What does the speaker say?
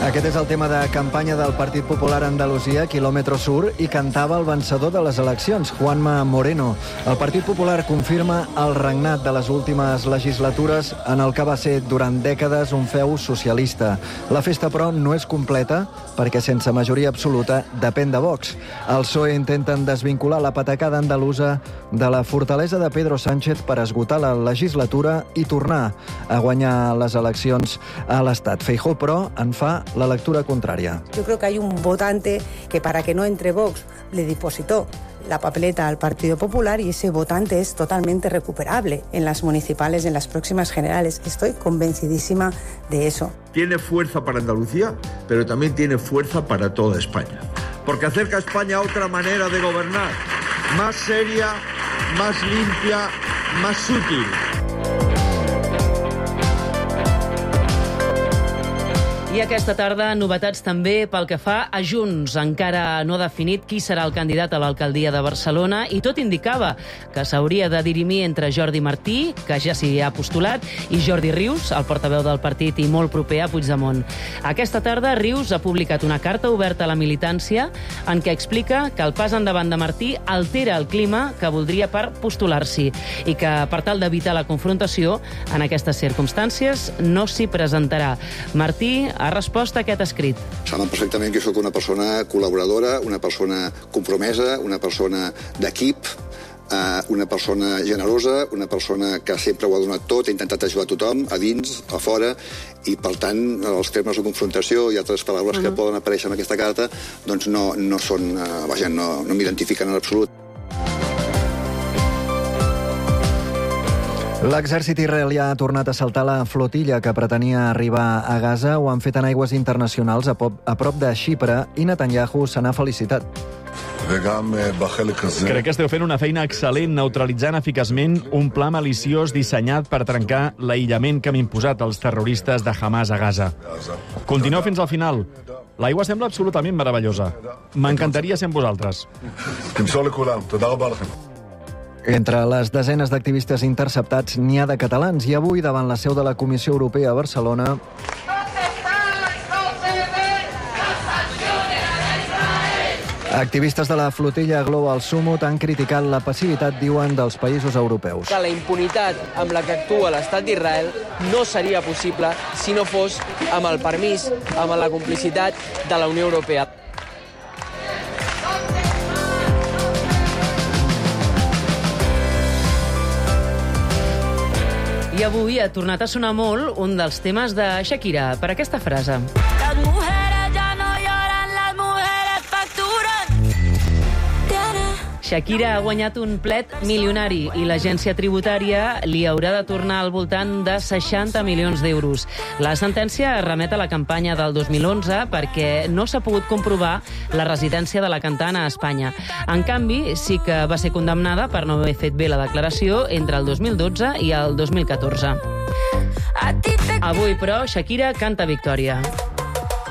Aquest és el tema de campanya del Partit Popular a Andalusia, Kilómetro Sur, i cantava el vencedor de les eleccions, Juanma Moreno. El Partit Popular confirma el regnat de les últimes legislatures en el que va ser durant dècades un feu socialista. La festa, però, no és completa perquè sense majoria absoluta depèn de Vox. El PSOE intenten desvincular la patacada andalusa de la fortalesa de Pedro Sánchez per esgotar la legislatura i tornar a guanyar les eleccions a l'Estat. Feijóo, però, en fa la lectura contraria. Yo creo que hay un votante que para que no entre Vox le depositó la papeleta al Partido Popular y ese votante es totalmente recuperable en las municipales, en las próximas generales. Estoy convencidísima de eso. Tiene fuerza para Andalucía, pero también tiene fuerza para toda España. Porque acerca a España a otra manera de gobernar, más seria, más limpia, más útil. I aquesta tarda, novetats també pel que fa a Junts. Encara no ha definit qui serà el candidat a l'alcaldia de Barcelona i tot indicava que s'hauria de dirimir entre Jordi Martí, que ja s'hi ha postulat, i Jordi Rius, el portaveu del partit i molt proper a Puigdemont. Aquesta tarda, Rius ha publicat una carta oberta a la militància en què explica que el pas endavant de Martí altera el clima que voldria per postular-s'hi i que, per tal d'evitar la confrontació, en aquestes circumstàncies no s'hi presentarà. Martí ha respost a aquest escrit. Saben perfectament que sóc una persona col·laboradora, una persona compromesa, una persona d'equip, una persona generosa, una persona que sempre ho ha donat tot, ha intentat ajudar a tothom, a dins, a fora, i per tant els termes de confrontació i altres paraules que poden aparèixer en aquesta carta doncs no són, vaja, no m'identifiquen en absolut. L'exèrcit israelià ha tornat a saltar la flotilla que pretenia arribar a Gaza. Ho han fet en aigües internacionals a prop de Xipre i Netanyahu se n'ha felicitat. Crec que esteu fent una feina excel·lent neutralitzant eficaçment un pla maliciós dissenyat per trencar l'aïllament que han imposat els terroristes de Hamas a Gaza. Continueu fins al final. L'aigua sembla absolutament meravellosa. M'encantaria ser amb vosaltres. Entre les desenes d'activistes interceptats n'hi ha de catalans i avui, davant la seu de la Comissió Europea a Barcelona, activistes de la flotilla Global Summit han criticat la passivitat, diuen, dels països europeus. Que la impunitat amb la que actua l'estat d'Israel no seria possible si no fos amb el permís, amb la complicitat de la Unió Europea. I avui ha tornat a sonar molt un dels temes de Shakira, per aquesta frase. Las mujeres ya no lloran, las mujeres facturan. Shakira ha guanyat un plet milionari i l'agència tributària li haurà de tornar al voltant de 60 milions d'euros. La sentència es remet a la campanya del 2011 perquè no s'ha pogut comprovar la residència de la cantant a Espanya. En canvi, sí que va ser condemnada per no haver fet bé la declaració entre el 2012 i el 2014. Avui, però, Shakira canta victòria.